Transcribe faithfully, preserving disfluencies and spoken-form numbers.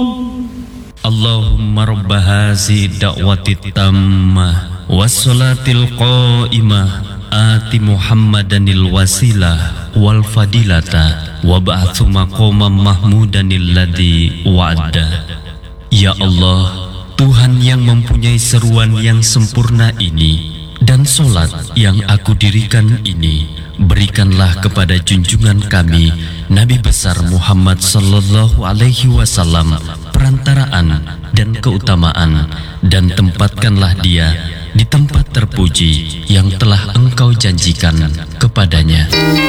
Allahumma rabba hazi da'wati tammah wassalatil qa'imah ati Muhammadanil wasilah wal fadilata wa ba'athu maqamam mahmudanil ladzi wa'ada. Ya Allah, Tuhan yang mempunyai seruan yang sempurna ini dan solat yang aku dirikan ini, berikanlah kepada junjungan kami Nabi besar Muhammad sallallahu alaihi wasallam perantaraan dan keutamaan, dan tempatkanlah dia di tempat terpuji yang telah Engkau janjikan kepadanya.